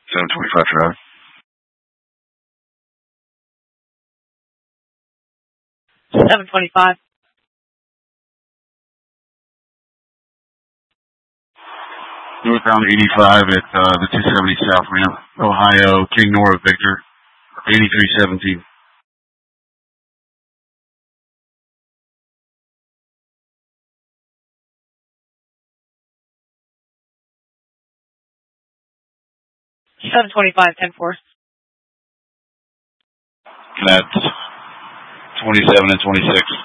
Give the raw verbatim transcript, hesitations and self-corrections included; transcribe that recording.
seven twenty-five Drive. seven twenty-five. Northbound eighty-five at uh, the two seventy South Ramp, Ohio, King Nora Victor, eighty-three seventeen. seven twenty-five, ten four. That's twenty-seven and twenty-six.